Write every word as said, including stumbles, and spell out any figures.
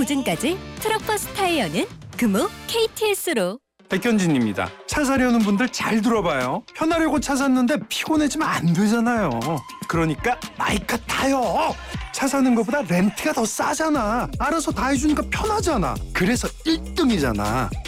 보증까지 트럭버스 타이어는 금호 케이티에스로. 백현진입니다. 차 사려는 분들 잘 들어봐요. 편하려고 차 샀는데 피곤해지면 안 되잖아요. 그러니까 마이카 타요. 차 사는 것보다 렌트가 더 싸잖아. 알아서 다 해주니까 편하잖아. 그래서 일 등이잖아.